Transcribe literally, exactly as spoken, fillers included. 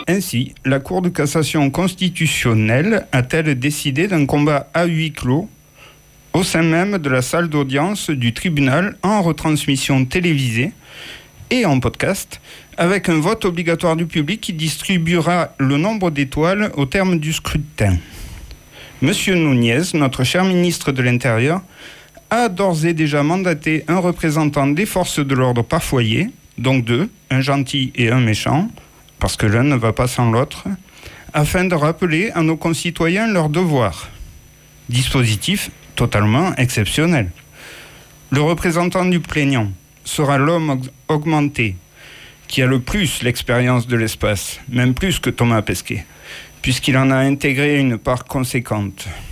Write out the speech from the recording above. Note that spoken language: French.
Ainsi, la Cour de cassation constitutionnelle a-t-elle décidé d'un combat à huis clos au sein même de la salle d'audience du tribunal en retransmission télévisée et en podcast, avec un vote obligatoire du public qui distribuera le nombre d'étoiles au terme du scrutin. Monsieur Nunez, notre cher ministre de l'Intérieur, a d'ores et déjà mandaté un représentant des forces de l'ordre par foyer, donc deux, un gentil et un méchant, parce que l'un ne va pas sans l'autre, afin de rappeler à nos concitoyens leurs devoirs. Dispositif totalement exceptionnel. Le représentant du plaignant sera l'homme augmenté, qui a le plus l'expérience de l'espace, même plus que Thomas Pesquet, puisqu'il en a intégré une part conséquente.